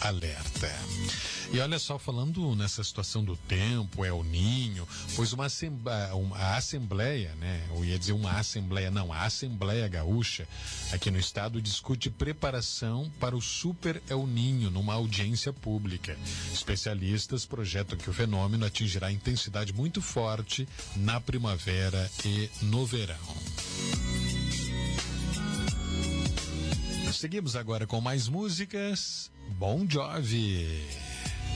alerta. E olha só, falando nessa situação do tempo, El Ninho, pois a Assembleia, né? Eu ia dizer uma Assembleia, não, a Assembleia Gaúcha, aqui no estado, discute preparação para o Super El Ninho numa audiência pública. Especialistas projetam que o fenômeno atingirá intensidade muito forte na primavera e no verão. Seguimos agora com mais músicas. Bon Jovi.